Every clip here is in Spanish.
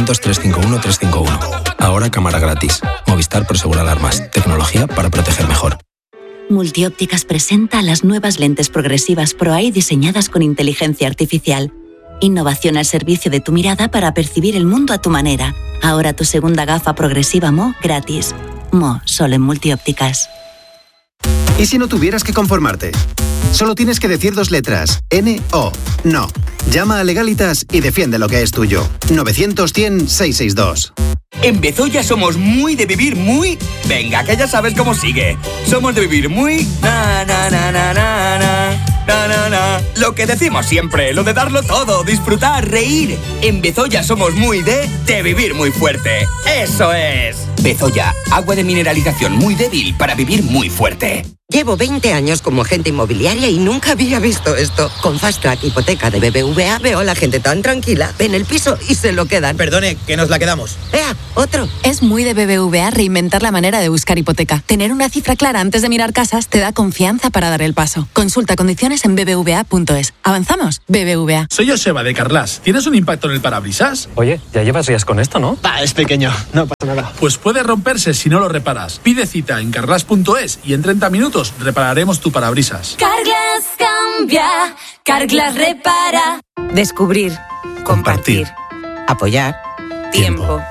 900-351-351. Ahora cámara gratis. Movistar Prosegur Alarmas. Tecnología para proteger mejor. Multiópticas presenta las nuevas lentes progresivas ProEye diseñadas con inteligencia artificial. Innovación al servicio de tu mirada para percibir el mundo a tu manera. Ahora tu segunda gafa progresiva Mo gratis. Mo, solo en Multiópticas. ¿Y si no tuvieras que conformarte? Solo tienes que decir 2 letras. N-O. No. Llama a Legalitas y defiende lo que es tuyo. 900-100-662. En Bezoya somos muy de vivir muy... Venga, que ya sabes cómo sigue. Somos de vivir muy... Na, na, na, na, na, na, na, na, na. Lo que decimos siempre, lo de darlo todo, disfrutar, reír. En Bezoya somos muy de vivir muy fuerte. ¡Eso es! Bezoya, agua de mineralización muy débil para vivir muy fuerte. Llevo 20 años como agente inmobiliaria y nunca había visto esto. Con Fast Track Hipoteca de BBVA veo a la gente tan tranquila. Ven el piso y se lo quedan. Perdone, que nos la quedamos. ¡Ea, otro! Es muy de BBVA reinventar la manera de buscar hipoteca. Tener una cifra clara antes de mirar casas te da confianza para dar el paso. Consulta condiciones en bbva.es. ¿Avanzamos? BBVA. Soy Joseba de Carglass. ¿Tienes un impacto en el parabrisas? Oye, ya llevas días con esto, ¿no? Es pequeño, no pasa nada. Pues puede romperse si no lo reparas. Pide cita en carglass.es y en 30 minutos repararemos tu parabrisas. Carglass cambia, Carglass repara. Descubrir, compartir, apoyar, tiempo.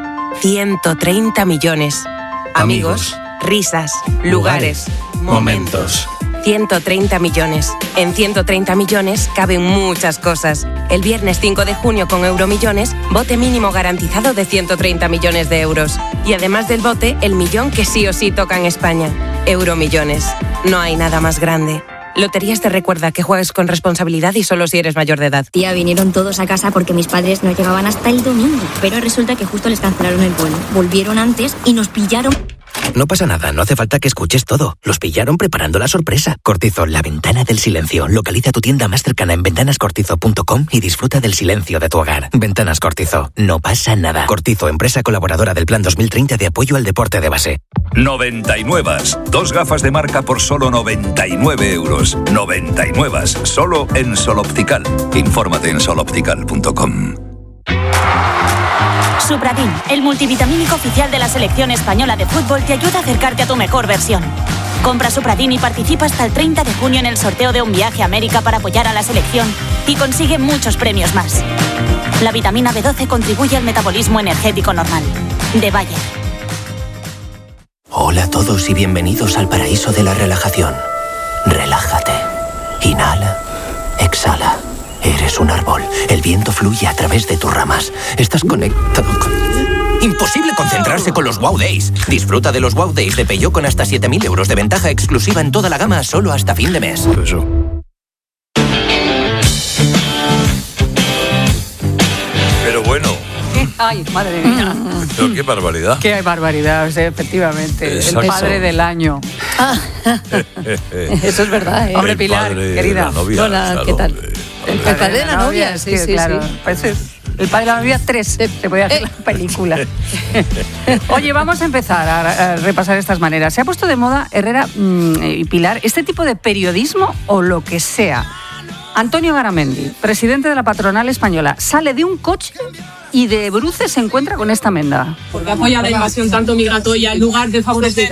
130 millones. Amigos, risas, lugares, momentos. 130 millones. En 130 millones caben muchas cosas. El viernes 5 de junio con Euromillones, bote mínimo garantizado de 130 millones de euros. Y además del bote, el millón que sí o sí toca en España. Euromillones. No hay nada más grande. Loterías te recuerda que juegues con responsabilidad y solo si eres mayor de edad. Tía, vinieron todos a casa porque mis padres no llegaban hasta el domingo. Pero resulta que justo les cancelaron el vuelo. Volvieron antes y nos pillaron. No pasa nada, no hace falta que escuches todo. Los pillaron preparando la sorpresa. Cortizo, la ventana del silencio. Localiza tu tienda más cercana en ventanascortizo.com y disfruta del silencio de tu hogar. Ventanas Cortizo, no pasa nada. Cortizo, empresa colaboradora del Plan 2030 de apoyo al deporte de base. 99. 2 gafas de marca por solo 99 euros. 99. Solo en Sol Optical. Infórmate en soloptical.com. Supradin, el multivitamínico oficial de la selección española de fútbol, te ayuda a acercarte a tu mejor versión. Compra Supradin y participa hasta el 30 de junio en el sorteo de un viaje a América para apoyar a la selección y consigue muchos premios más. La vitamina B12 contribuye al metabolismo energético normal. De Bayer. Hola a todos y bienvenidos al paraíso de la relajación. Relájate. Inhala. Exhala. Eres un árbol. El viento fluye a través de tus ramas. Estás conectado con... Imposible concentrarse con los Wow Days. Disfruta de los Wow Days de Peugeot con hasta 7.000 euros de ventaja exclusiva en toda la gama solo hasta fin de mes. Eso. Pero bueno. Ay, madre mía. Pero qué barbaridad. Qué barbaridad, efectivamente. Exacto. El padre del año. Eso es verdad, ¿eh? Hombre, Pilar, querida. Novia, hola, claro. ¿qué tal? El padre de la novia, sí, sí, claro. sí. Pues el padre de la novia 3, se puede hacer la película. Oye, vamos a empezar a repasar estas maneras. Se ha puesto de moda, Herrera y Pilar, este tipo de periodismo o lo que sea. Antonio Garamendi, presidente de la patronal española, sale de un coche y de bruces se encuentra con esta menda. Porque apoya la invasión tanto migratoria en lugar de favorecer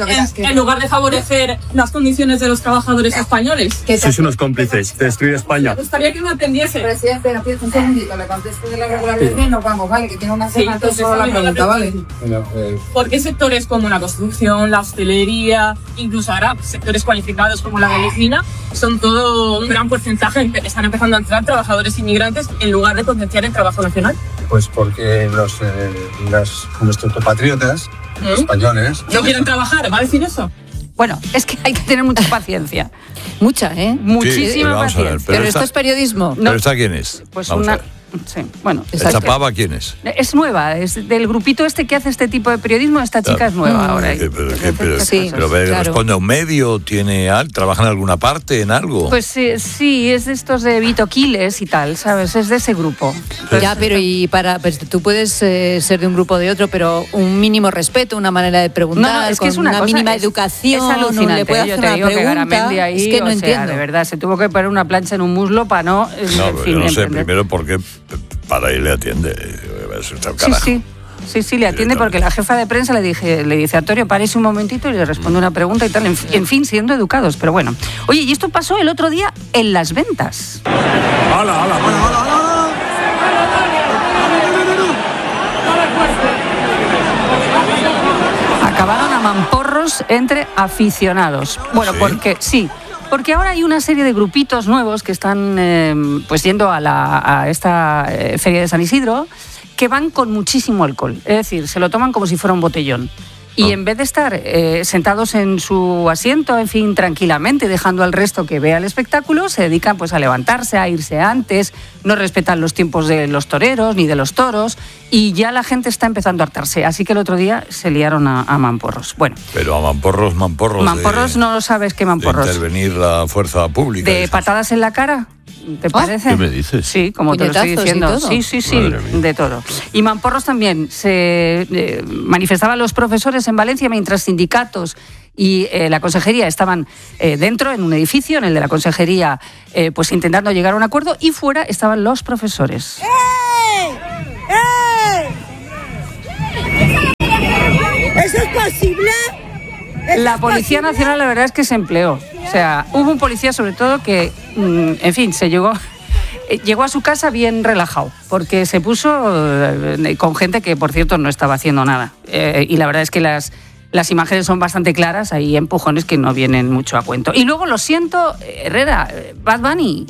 las condiciones de los trabajadores españoles. Sois unos cómplices de destruir España. Me gustaría que me atendiese. Presidente, un segundito, le contesto de la regularidad y nos vamos, ¿vale? Que tiene una cena, entonces solo la pregunta, ¿vale? ¿Por qué sectores como la construcción, la hostelería, incluso ahora sectores cualificados como la medicina, son todo un gran porcentaje, están empezando a entrar trabajadores inmigrantes en lugar de potenciar el trabajo nacional? Pues porque nuestros compatriotas españoles no quieren trabajar, ¿va a decir eso? Bueno, es que hay que tener mucha paciencia. Mucha, ¿eh? Muchísima paciencia. Pero esto es periodismo. ¿Pero esta quién es? Pues vamos una... a ver. Sí, bueno. ¿Esta pava quién es? Es nueva, es del grupito este que hace este tipo de periodismo. Esta chica es nueva ahora. Pero responde a un medio, trabaja en alguna parte, en algo. Pues sí, es de estos de Vito Quiles y tal, ¿sabes? Es de ese grupo. Entonces, ya, pero pues, tú puedes ser de un grupo o de otro, pero un mínimo respeto, una manera de preguntar, no, es que es una mínima educación. Es alucinante. Le puede hacer una pregunta. Ahí, es que no entiendo. De verdad, se tuvo que poner una plancha en un muslo para no... No sé, primero porque para y le atiende. Sí, le atiende porque la jefa de prensa le dice, Antonio, párese un momentito y le responde una pregunta y tal. En fin, siendo educados, pero bueno. Oye, y esto pasó el otro día en Las Ventas. ¡Hala! Acabaron a mamporros entre aficionados. Bueno, porque ahora hay una serie de grupitos nuevos que están pues yendo a esta feria de San Isidro, que van con muchísimo alcohol. Es decir, se lo toman como si fuera un botellón. Y en vez de estar sentados en su asiento, en fin, tranquilamente, dejando al resto que vea el espectáculo, se dedican pues a levantarse, a irse antes, no respetan los tiempos de los toreros ni de los toros, y ya la gente está empezando a hartarse. Así que el otro día se liaron a mamporros. Bueno. Pero a mamporros. Mamporros no sabes qué mamporros. De intervenir la fuerza pública. ¿De patadas en la cara? ¿Te parece? ¿Qué me dices? Sí, como te lo estoy diciendo. Sí, de todo. Y mamporros también. Se manifestaban los profesores en Valencia mientras sindicatos y la consejería estaban dentro, en un edificio, en el de la consejería, pues intentando llegar a un acuerdo, y fuera estaban los profesores. ¿Eso es posible? La Policía Nacional, la verdad es que se empleó. O sea, hubo un policía sobre todo que, en fin, llegó a su casa bien relajado, porque se puso con gente que, por cierto, no estaba haciendo nada. Y la verdad es que las imágenes son bastante claras, hay empujones que no vienen mucho a cuento. Y luego, lo siento, Herrera, Bad Bunny.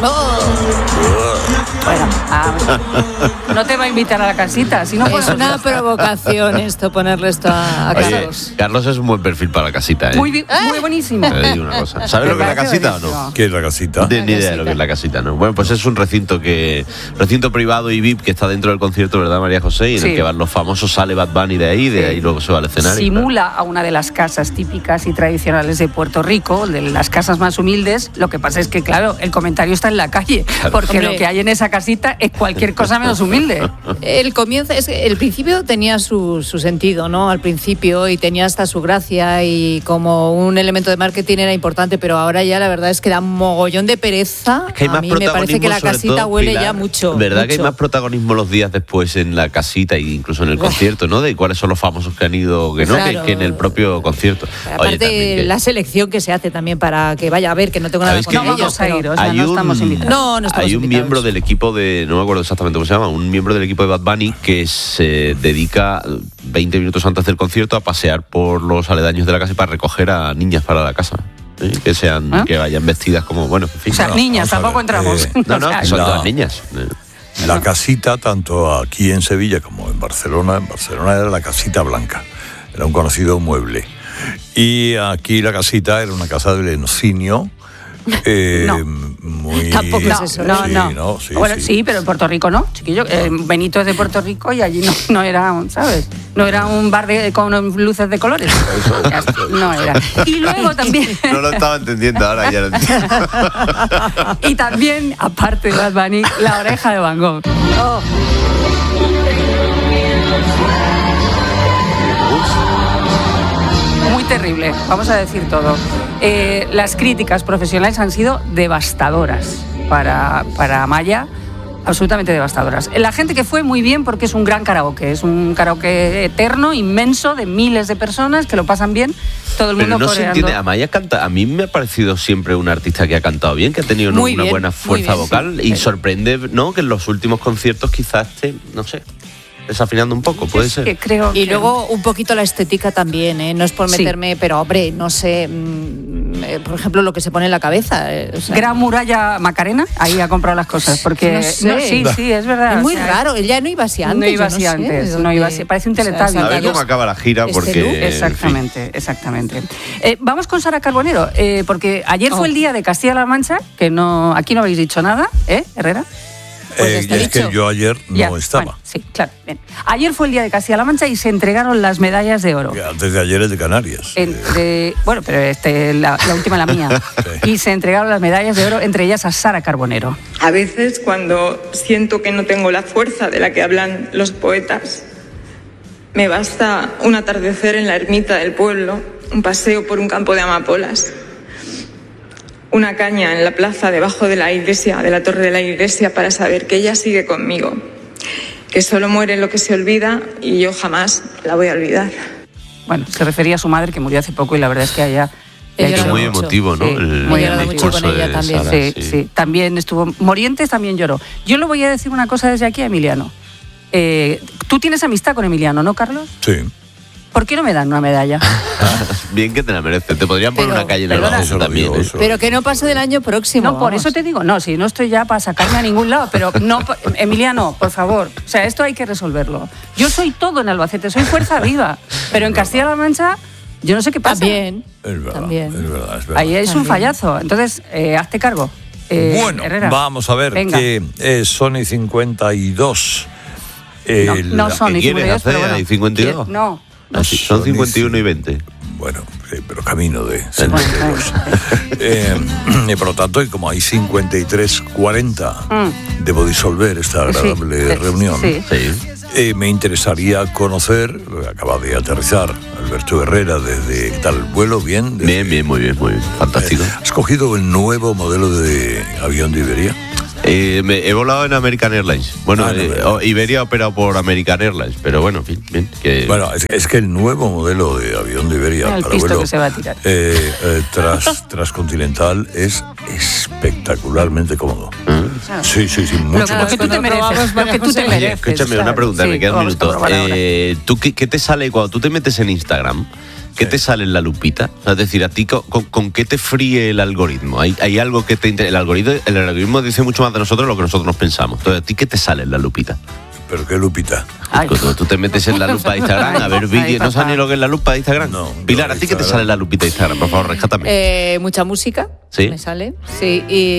Bueno, no te va a invitar a la casita. Si no, es una provocación esto, ponerle esto a Carlos. Carlos es un buen perfil para la casita, ¿eh? Muy buenísimo. Te digo una cosa. ¿Sabes lo que es la casita o no? ¿Qué es la casita? No tienes ni idea de lo que es la casita, ¿no? Bueno, pues es un recinto privado y VIP que está dentro del concierto, ¿verdad, María José? Y en el que van los famosos, sale Bad Bunny de ahí luego se va al escenario. Simula a una de las casas típicas y tradicionales de Puerto Rico, de las casas más humildes. Lo que pasa es que, claro, el comentario está en la calle, porque lo que hay en esa casita es cualquier cosa menos humilde. El principio tenía su sentido, ¿no? Al principio, y tenía hasta su gracia, y como un elemento de marketing era importante, pero ahora ya la verdad es que da un mogollón de pereza. Es que hay más a mí me parece que la casita todo, huele, Pilar, ya mucho. ¿Verdad mucho? Que hay más protagonismo los días después en la casita e incluso en el concierto, ¿no? De cuáles son los famosos que han ido, que no, claro, que en el propio concierto. Aparte, la selección que se hace también para que vaya a ver, que no tengo nada con ellos. Vamos a ir, o sea, no estamos invitados. No estamos hay un invitados. Miembro del equipo no me acuerdo exactamente cómo se llama, un miembro del equipo de Bad Bunny que se dedica 20 minutos antes del concierto a pasear por los aledaños de la casa para recoger a niñas para la casa. Que vayan vestidas como, bueno, en fin. O sea, niñas, tampoco entramos. Que son todas niñas. La casita, tanto aquí en Sevilla como en Barcelona era la casita blanca, era un conocido mueble. Y aquí la casita era una casa de Leoncinio. Tampoco es eso. Sí, pero en Puerto Rico no, chiquillo. Benito es de Puerto Rico y allí no era, ¿sabes? No era un bar con luces de colores. No era. Y luego también... No lo estaba entendiendo, ahora ya lo entiendo. Y también, aparte de Bad Bunny, la oreja de Van Gogh. Muy terrible, vamos a decir todo. Las críticas profesionales han sido devastadoras para Amaya, absolutamente devastadoras. La gente que fue, muy bien, porque es un gran karaoke, es un karaoke eterno, inmenso, de miles de personas que lo pasan bien, todo el mundo coreando. Pero no se entiende, Amaya canta, a mí me ha parecido siempre una artista que ha cantado bien, que ha tenido una buena fuerza vocal, y sorprende, ¿no?, que en los últimos conciertos quizás esté, no sé, desafinando un poco, puede ser. Y luego un poquito la estética también, ¿eh? No es por meterme, pero hombre, no sé, por ejemplo, lo que se pone en la cabeza. Gran Muralla Macarena, ahí ha comprado las cosas, porque no sé. Sí, es verdad. Es muy raro, ella no iba así antes. No iba así, parece un teletubby. A ver cómo acaba la gira, porque... Exactamente. Vamos con Sara Carbonero, porque ayer fue el día de Castilla-La Mancha, que aquí no habéis dicho nada, Herrera. Pues es que yo ayer no estaba. Bueno, sí, claro. Bien. Ayer fue el día de Castilla-La Mancha y se entregaron las medallas de oro. Antes de ayer es de Canarias. Bueno, pero la última la mía. Sí. Y se entregaron las medallas de oro, entre ellas a Sara Carbonero. A veces, cuando siento que no tengo la fuerza de la que hablan los poetas, me basta un atardecer en la ermita del pueblo, un paseo por un campo de amapolas, una caña en la plaza debajo de la iglesia, de la torre de la iglesia, para saber que ella sigue conmigo, que solo muere lo que se olvida y yo jamás la voy a olvidar. Bueno, se refería a su madre que murió hace poco y la verdad es que allá... Es muy emotivo, ¿no? Sí, Muy mucho con ella también. Sara, sí. También estuvo... Morientes también lloró. Yo le voy a decir una cosa desde aquí a Emiliano. Tú tienes amistad con Emiliano, ¿no, Carlos? Sí. ¿Por qué no me dan una medalla? Bien que te la mereces. Te podrían poner una calle en el bajo también. Pero que no pase del año próximo. No, por eso te digo, no, si no estoy ya para sacarme a ningún lado, pero no, Emiliano, por favor, o sea, esto hay que resolverlo. Yo soy todo en Albacete, soy fuerza viva, pero en Castilla-La Mancha yo no sé qué pasa. También. Es verdad, También. es verdad. Ahí es un fallazo, entonces hazte cargo. Bueno, Herrera. vamos a ver, Venga. que Sony 52. No Sony ¿Qué quieres 52, pero hacer? bueno. ¿Hay 52? No. Son 51 y 20. Bueno, sí, pero camino de 52. Y por lo tanto, y como hay 53-40, debo disolver esta agradable reunión. Me interesaría conocer, acaba de aterrizar Alberto Herrera desde tal vuelo, ¿bien? Bien, muy bien, fantástico. ¿Has cogido el nuevo modelo de avión de Iberia? He volado en American Airlines. Bueno, Iberia ha operado por American Airlines, pero bueno, bien. Bueno, es que el nuevo modelo de avión de Iberia para vuelo que se va a tirar. transcontinental es espectacularmente cómodo. Sí, mucho. Lo que tú te mereces. Lo que tú te mereces. Escúchame, una pregunta, me queda un minuto. ¿Tú qué te sale cuando tú te metes en Instagram? ¿Qué te sale en la lupita? O sea, es decir, ¿a ti con qué te fríe el algoritmo? ¿Hay algo que te interesa? El algoritmo dice mucho más de nosotros de lo que nosotros nos pensamos. Entonces, ¿a ti qué te sale en la lupita? ¿Pero qué lupita? Cuando tú te metes en la lupa de Instagram a ver vídeos, ¿no sabes ni lo que es la lupa de Instagram? No. Pilar, ¿a ti qué te sale en la lupita de Instagram? Por favor, rescátame. Mucha música. ¿Sí? Me sale. Sí.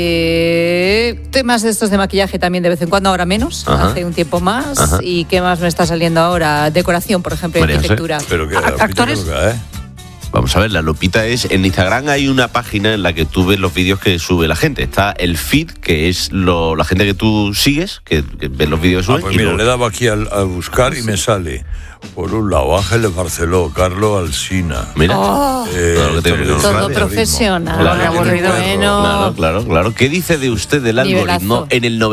Y temas de estos de maquillaje también de vez en cuando, ahora menos. Ajá. Hace un tiempo más. Ajá. ¿Y qué más me está saliendo ahora? Decoración, por ejemplo, y María José. arquitectura. ¿Pero qué? ¿Actores? Vamos a ver, la lupita es... En Instagram hay una página en la que tú ves los vídeos que sube la gente. Está el feed, que es la gente que tú sigues, que ves los vídeos que suben. Pues mira, le he dado aquí a buscar y me sale... Por un lado, Ángeles Barceló, Carlos Alsina. Mira, todo profesional. Claro. ¿Qué dice de usted del algoritmo en el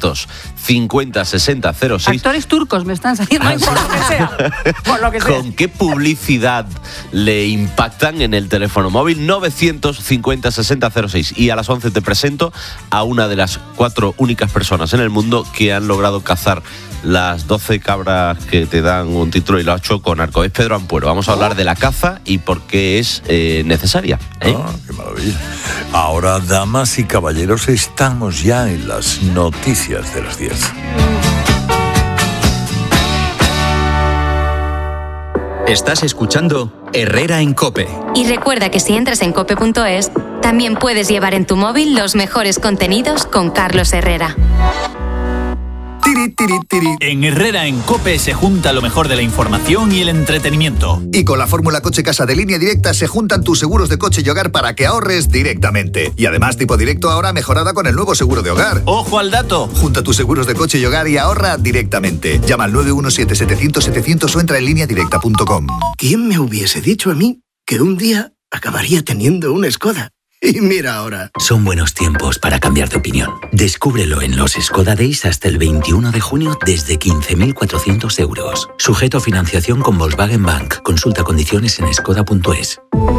950-60-06? Actores turcos me están saliendo por lo que sea. Por lo que sea. ¿Con qué publicidad le impactan en el teléfono móvil? 950-60-06. Y a las 11 te presento a una de las 4 únicas personas en el mundo que han logrado cazar las 12 cabras que te dan un título y lo ha hecho con arco. Es Pedro Ampuero. Vamos a hablar de la caza y por qué es necesaria. Qué maravilla. Ahora, damas y caballeros, estamos ya en las noticias de las 10. Estás escuchando Herrera en COPE. Y recuerda que si entras en cope.es, también puedes llevar en tu móvil los mejores contenidos con Carlos Herrera. En Herrera en COPE se junta lo mejor de la información y el entretenimiento. Y con la fórmula Coche Casa de Línea Directa se juntan tus seguros de coche y hogar para que ahorres directamente. Y además tipo directo ahora mejorada con el nuevo seguro de hogar. ¡Ojo al dato! Junta tus seguros de coche y hogar y ahorra directamente. Llama al 917-700-700 o entra en lineadirecta.com. ¿Quién me hubiese dicho a mí que un día acabaría teniendo una Skoda? Y mira ahora. Son buenos tiempos para cambiar de opinión. Descúbrelo en los Skoda Days hasta el 21 de junio desde 15.400 euros. Sujeto a financiación con Volkswagen Bank. Consulta condiciones en skoda.es.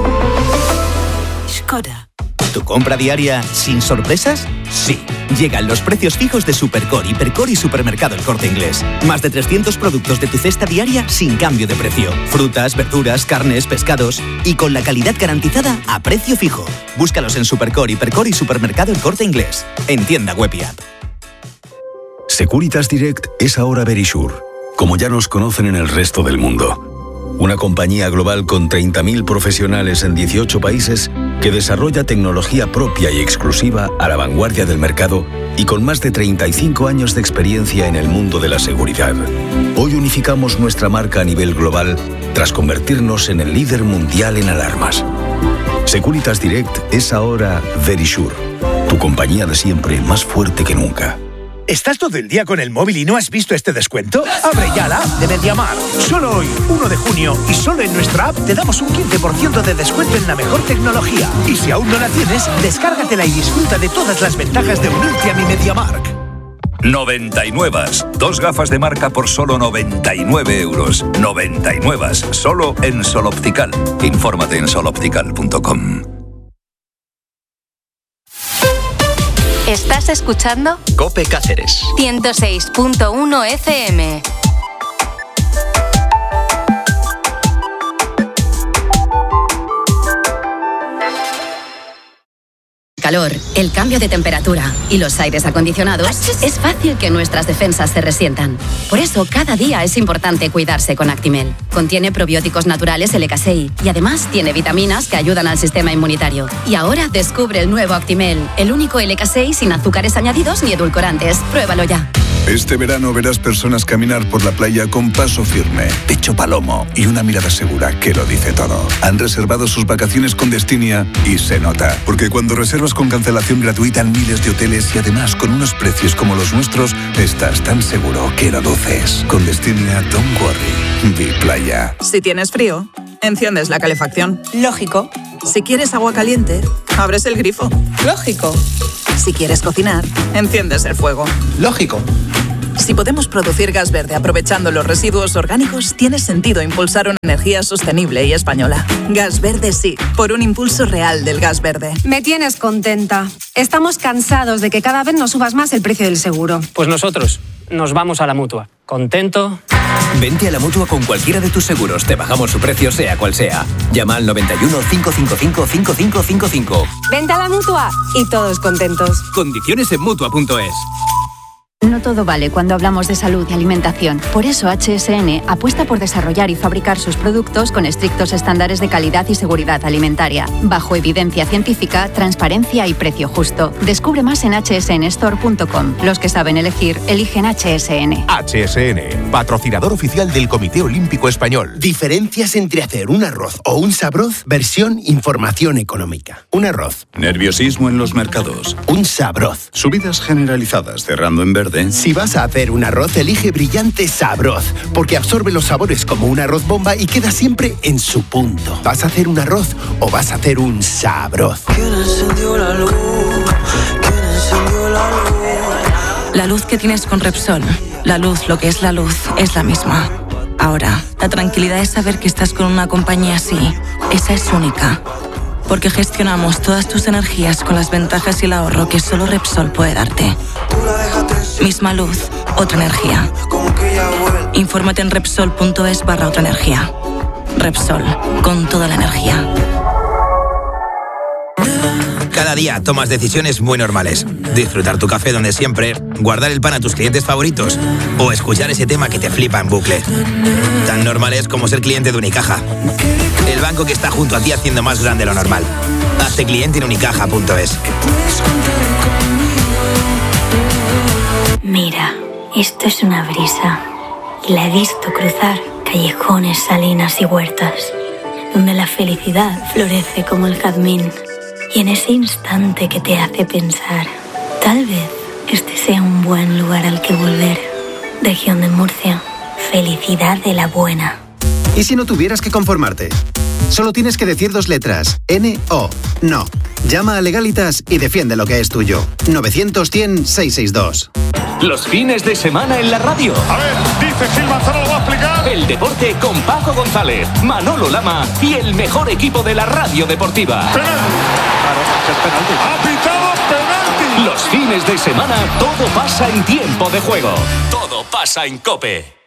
Skoda. ¿Tu compra diaria sin sorpresas? Sí. Llegan los precios fijos de Supercore, Hipercore y Supermercado El Corte Inglés. Más de 300 productos de tu cesta diaria sin cambio de precio. Frutas, verduras, carnes, pescados y con la calidad garantizada a precio fijo. Búscalos en Supercore, Hipercore y Supermercado El Corte Inglés. En tienda web y app. Securitas Direct es ahora Verisure, como ya nos conocen en el resto del mundo. Una compañía global con 30.000 profesionales en 18 países que desarrolla tecnología propia y exclusiva a la vanguardia del mercado y con más de 35 años de experiencia en el mundo de la seguridad. Hoy unificamos nuestra marca a nivel global tras convertirnos en el líder mundial en alarmas. Securitas Direct es ahora Verisure, tu compañía de siempre más fuerte que nunca. ¿Estás todo el día con el móvil y no has visto este descuento? Abre ya la app de MediaMarkt. Solo hoy, 1 de junio, y solo en nuestra app te damos un 15% de descuento en la mejor tecnología. Y si aún no la tienes, descárgatela y disfruta de todas las ventajas de unirte a mi MediaMarkt. 99. 2 gafas de marca por solo 99 euros. 99. Solo en Sol Optical. Infórmate en soloptical.com. ¿Estás escuchando? COPE Cáceres. 106.1 FM. Calor, el cambio de temperatura y los aires acondicionados, es fácil que nuestras defensas se resientan. Por eso, cada día es importante cuidarse con Actimel. Contiene probióticos naturales LK6 y además tiene vitaminas que ayudan al sistema inmunitario. Y ahora descubre el nuevo Actimel, el único LK6 sin azúcares añadidos ni edulcorantes. Pruébalo ya. Este verano verás personas caminar por la playa con paso firme, pecho palomo y una mirada segura que lo dice todo. Han reservado sus vacaciones con Destinia y se nota, porque cuando reservas con cancelación gratuita en miles de hoteles y además con unos precios como los nuestros, estás tan seguro que lo duces. Con Destinia, don't worry. Di playa. Si tienes frío, enciendes la calefacción. Lógico. Si quieres agua caliente, abres el grifo. Lógico. Si quieres cocinar, enciendes el fuego. Lógico. Si podemos producir gas verde aprovechando los residuos orgánicos, tiene sentido impulsar una energía sostenible y española. Gas Verde sí, por un impulso real del gas verde. Me tienes contenta. Estamos cansados de que cada vez nos subas más el precio del seguro. Pues nosotros nos vamos a la Mutua. ¿Contento? Vente a la Mutua con cualquiera de tus seguros. Te bajamos su precio sea cual sea. Llama al 91 555 5555. Vente a la Mutua y todos contentos. Condiciones en Mutua.es. No todo vale cuando hablamos de salud y alimentación. Por eso HSN apuesta por desarrollar y fabricar sus productos con estrictos estándares de calidad y seguridad alimentaria, bajo evidencia científica, transparencia y precio justo. Descubre más en hsnstore.com. Los que saben elegir, eligen HSN. HSN, patrocinador oficial del Comité Olímpico Español. Diferencias entre hacer un arroz o un sabroz, versión información económica. Un arroz. Nerviosismo en los mercados. Un sabroz. Subidas generalizadas cerrando en verde. Si vas a hacer un arroz, elige Brillante Sabroz, porque absorbe los sabores como un arroz bomba y queda siempre en su punto. ¿Vas a hacer un arroz o vas a hacer un sabroz? ¿Quién encendió la luz? ¿Quién encendió la luz? La luz que tienes con Repsol, la luz, lo que es la luz, es la misma. Ahora, la tranquilidad es saber que estás con una compañía así. Esa es única. Porque gestionamos todas tus energías con las ventajas y el ahorro que solo Repsol puede darte. Misma luz, otra energía. Infórmate en Repsol.es/otra energía. Repsol, con toda la energía. Cada día tomas decisiones muy normales. Disfrutar tu café donde siempre, guardar el pan a tus clientes favoritos o escuchar ese tema que te flipa en bucle. Tan normales como ser cliente de Unicaja. El banco que está junto a ti haciendo más grande lo normal. Hazte cliente en unicaja.es. Mira, esto es una brisa. Y la he visto cruzar callejones, salinas y huertas, donde la felicidad florece como el jazmín. Y en ese instante que te hace pensar, tal vez este sea un buen lugar al que volver. Región de Murcia, felicidad de la buena. ¿Y si no tuvieras que conformarte? Solo tienes que decir 2 letras, N-O, no. Llama a Legalitas y defiende lo que es tuyo. 900-100-662. Los fines de semana en la radio. A ver, dice Gil Manzano, lo va a explicar. El deporte con Paco González, Manolo Lama y el mejor equipo de la radio deportiva. ¡Penalti! ¡Ha pitado penalti! Los fines de semana todo pasa en tiempo de juego. Todo pasa en COPE.